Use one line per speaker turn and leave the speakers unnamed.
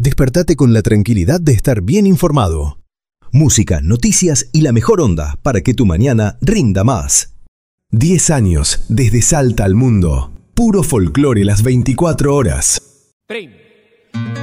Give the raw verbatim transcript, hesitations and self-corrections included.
Despertate con la tranquilidad de estar bien informado. Música, noticias y la mejor onda para que tu mañana rinda más. diez años desde Salta al mundo. Puro folclore las veinticuatro horas.
Trin.